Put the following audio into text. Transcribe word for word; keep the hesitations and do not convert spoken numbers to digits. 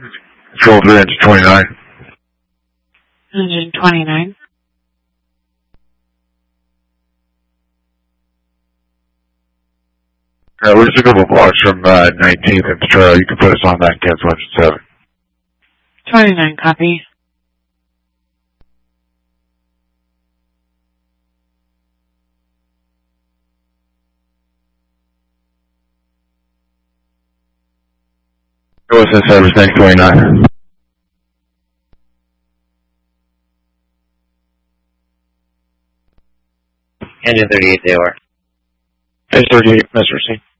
Control three, engine twenty-nine. Engine twenty-nine. Uh, we're just a couple blocks from uh, nineteenth and Trail. You can put us on that and cancel engine seven. twenty-nine, copy. O S S service, next twenty-nine. Engine thirty-eight, they are. Engine thirty-eight, Mister C.